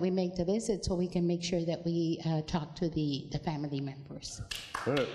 we make the visit so we can make sure that we talk to the family members. Good.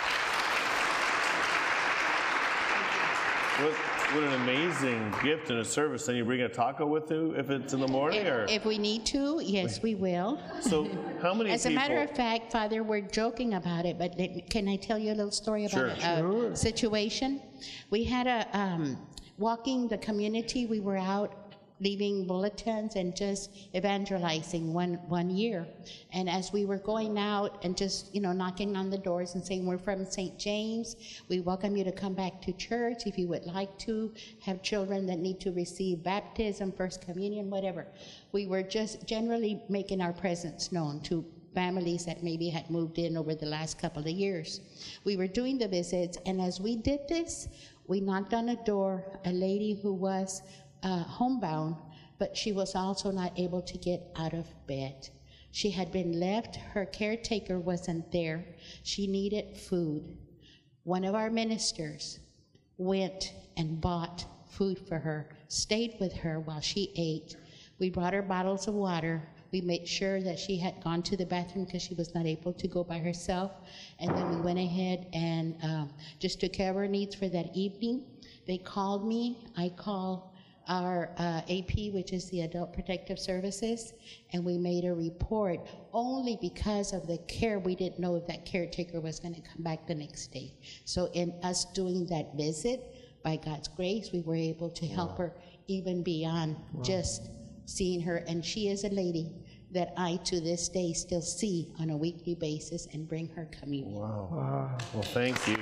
What an amazing gift and a service. Then you bring a taco with you if it's in the morning? If we need to, yes, we will. So how many As a matter of fact, Father, we're joking about it, but can I tell you a little story about a situation? We had walking the community. We were out leaving bulletins and just evangelizing one year. And as we were going out and just, knocking on the doors and saying, we're from St. James, we welcome you to come back to church if you would like to, have children that need to receive baptism, first communion, whatever. We were just generally making our presence known to families that maybe had moved in over the last couple of years. We were doing the visits, and as we did this, we knocked on a door, a lady who was homebound, but she was also not able to get out of bed. She had been left, her caretaker wasn't there, she needed food. One of our ministers went and bought food for her, stayed with her while she ate. We brought her bottles of water. We made sure that she had gone to the bathroom because she was not able to go by herself. And then we went ahead and just took care of her needs for that evening. They called me, I called our AP, which is the Adult Protective Services, and we made a report only because of the care. We didn't know if that caretaker was going to come back the next day. So in us doing that visit, by God's grace, we were able to help her even beyond just seeing her. And she is a lady that I, to this day, still see on a weekly basis and bring her communion. Wow. Well, thank you.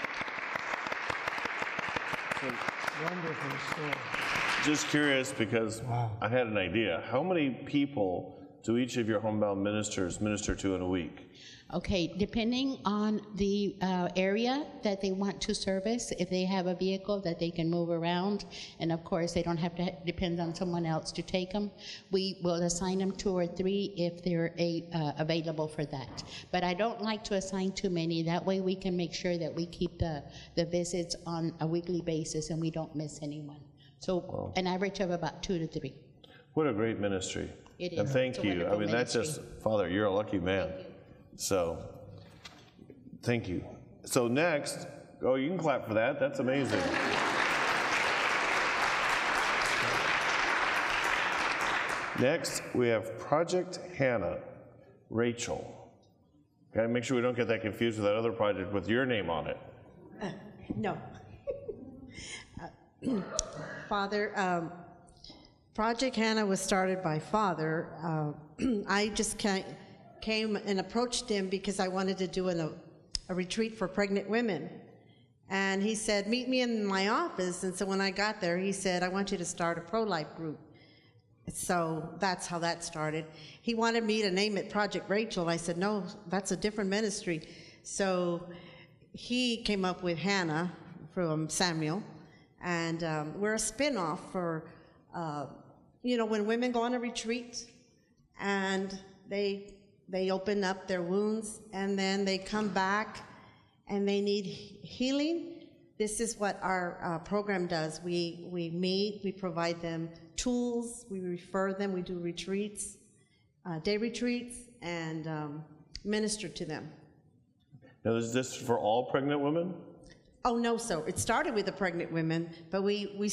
Wonderful story. Just curious, because I had an idea. How many people do each of your homebound ministers minister to in a week? Okay, depending on the area that they want to service, if they have a vehicle that they can move around, and of course they don't have to depend on someone else to take them, we will assign them 2 or 3 if they're available for that. But I don't like to assign too many. That way we can make sure that we keep the visits on a weekly basis and we don't miss anyone. So an average of about 2 to 3. What a great ministry. It is. And thank you. I mean, that's just, Father, you're a lucky man. So, thank you. So next, you can clap for that. That's amazing. Next, we have Project Hannah, Rachel. Got to make sure we don't get that confused with that other project with your name on it. No. Father, Project Hannah was started by Father. I just came and approached him because I wanted to do a retreat for pregnant women. And he said, meet me in my office. And so when I got there, he said, I want you to start a pro-life group. So that's how that started. He wanted me to name it Project Rachel. I said, no, that's a different ministry. So he came up with Hannah from Samuel. And we're a spin-off for, when women go on a retreat and they open up their wounds and then they come back and they need healing. This is what our program does. We meet, we provide them tools, we refer them, we do retreats, day retreats, and minister to them. Now, is this for all pregnant women? Oh, no, sir. It started with the pregnant women, but we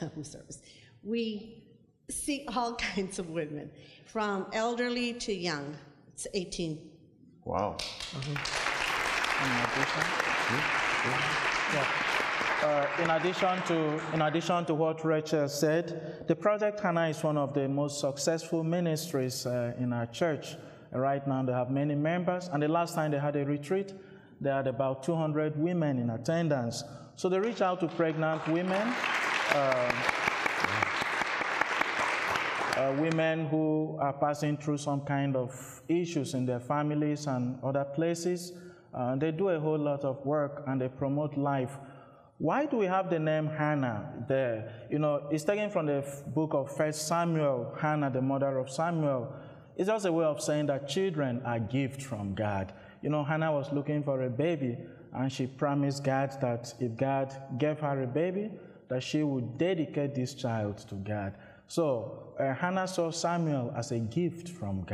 see all kinds of women, from elderly to young. It's 18. Wow. In addition to what Rachel said, the Project Hannah is one of the most successful ministries in our church. Right now they have many members, and the last time they had a retreat, they had about 200 women in attendance. So they reach out to pregnant women, women who are passing through some kind of issues in their families and other places. They do a whole lot of work and they promote life. Why do we have the name Hannah there? It's taken from the book of 1 Samuel, Hannah, the mother of Samuel. It's just a way of saying that children are gifts from God. Hannah was looking for a baby, and she promised God that if God gave her a baby, that she would dedicate this child to God. So Hannah saw Samuel as a gift from God.